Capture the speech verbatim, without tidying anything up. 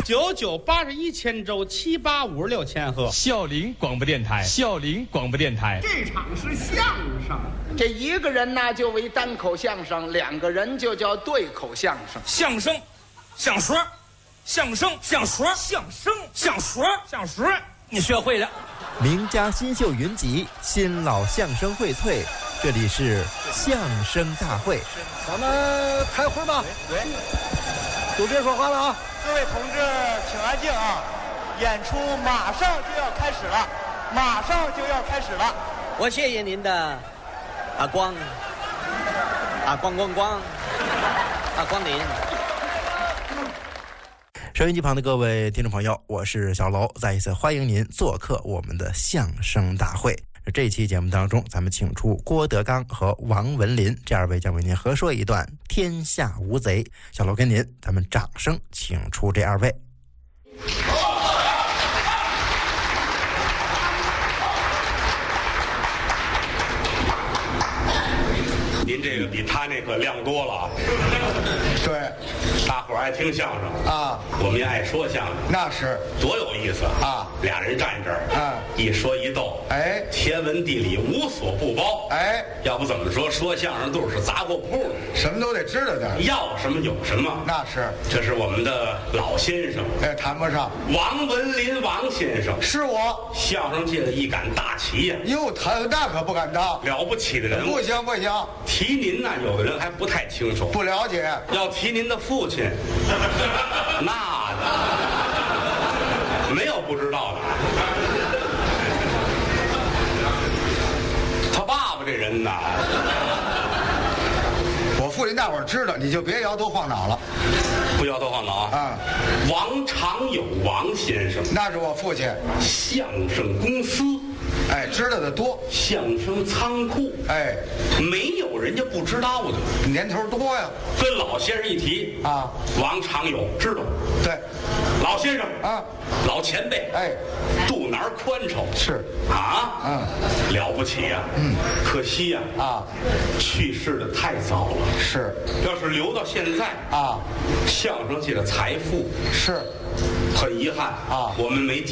九九八十一千周，七八五十六千赫。 孝陵广播电台，孝陵广播电台。 这场是相声， 这一个人呢就为单口相声，两个人就叫对口相声。 相声，相说，相声，相说，相声，相说，相说，你学会了。 名家新秀云集，新老相声荟萃，这里是相声大会。 咱们开会吧。 对， 都别说话了啊！ 各位同志，请安静啊！演出马上就要开始了，马上就要开始了。 我谢谢您的啊光啊光光光啊光临。 收音机旁的各位听众朋友，我是小楼，再一次欢迎您做客我们的相声大会。这期节目当中，咱们请出郭德纲和王文林这二位，将为您合说一段《天下无贼》。小楼跟您，咱们掌声请出这二位。 您这个比他那可亮多了啊！ 对， 大伙儿爱听相声啊， 我们也爱说相声， 那是多有意思啊！ 俩人站这儿， 啊， 一说一逗， 哎， 天文地理无所不包， 哎， 要不怎么说说相声都是杂货铺呢？ 什么都得知道点， 要什么有什么。 那是， 这是我们的老先生， 哎，谈不上。 王文林王先生是我相声界的一杆大旗呀！ 哟，他那可不敢当， 了不起的人物。 不行不行， 提您呢，有的人还不太清楚， 不了解。 要提您的父亲，那没有不知道的。他爸爸这人呐， 我父亲大伙儿知道，你就别摇头晃脑了。 不摇头晃脑啊！ 啊， 王长友王先生， 那是我父亲。 相声公司， 哎，知道的多。 相声仓库， 哎， 没有人家不知道的， 年头多呀。 跟老先生一提啊， 王长友知道。 对， 老先生啊， 老前辈， 哎， 肚腩宽敞是啊， 嗯， 了不起呀， 嗯， 可惜呀， 啊， 去世的太早了。 是， 要是留到现在啊， 相声界的财富是， 很遗憾啊， 我们没。